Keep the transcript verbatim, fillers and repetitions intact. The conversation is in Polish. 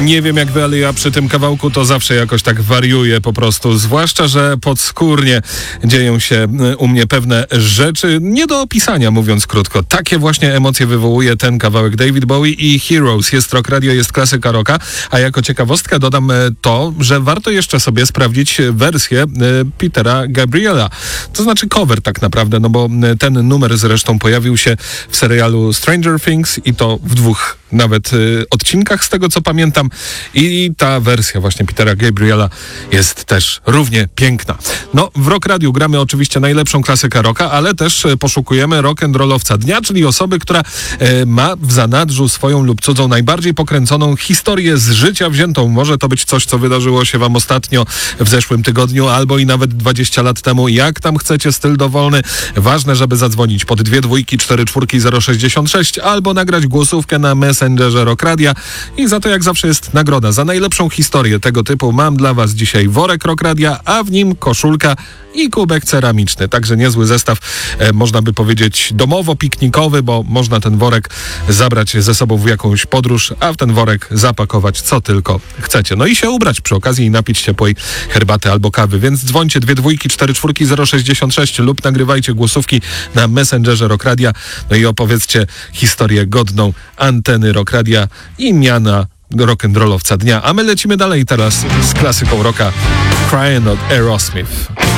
Nie wiem jak wy, ale ja przy tym kawałku to zawsze jakoś tak wariuję po prostu. Zwłaszcza, że podskórnie dzieją się u mnie pewne rzeczy nie do opisania, mówiąc krótko. Takie właśnie emocje wywołuje ten kawałek David Bowie i Heroes. Jest Rock Radio, jest klasyka rocka, a jako ciekawostkę dodam to, że warto jeszcze sobie sprawdzić wersję Petera Gabriela. To znaczy cover tak naprawdę, no bo ten numer zresztą pojawił się w serialu Stranger Things i to w dwóch nawet y, odcinkach z tego co pamiętam i ta wersja właśnie Petera Gabriela jest też równie piękna. No w Rock Radio gramy oczywiście najlepszą klasykę rocka, ale też y, poszukujemy rock'n'rollowca dnia, czyli osoby, która y, ma w zanadrzu swoją lub cudzą najbardziej pokręconą historię z życia wziętą. Może to być coś, co wydarzyło się wam ostatnio w zeszłym tygodniu albo i nawet dwadzieścia lat temu. Jak tam chcecie, styl dowolny. Ważne, żeby zadzwonić pod dwie dwójki, cztery czwórki, zero sześćdziesiąt sześć albo nagrać głosówkę na Messengerze Rock Radia i za to jak zawsze jest nagroda. Za najlepszą historię tego typu mam dla was dzisiaj worek Rock Radia, a w nim koszulka i kubek ceramiczny. Także niezły zestaw, e, można by powiedzieć domowo-piknikowy, bo można ten worek zabrać ze sobą w jakąś podróż, a w ten worek zapakować co tylko chcecie. No i się ubrać przy okazji i napić ciepłej herbaty albo kawy. Więc dzwońcie dwie dwójki, cztery czwórki, zero sześćdziesiąt sześć lub nagrywajcie głosówki na Messengerze Rock Radia. No i opowiedzcie historię godną anteny Rock Radia i miana rock'n'rollowca dnia. A my lecimy dalej teraz z klasyką rocka Crying od Aerosmith.